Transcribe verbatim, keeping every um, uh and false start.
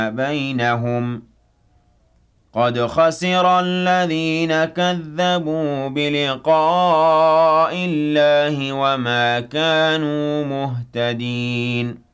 بينهم قد خسر الذين كذبوا بلقاء الله وما كانوا مهتدين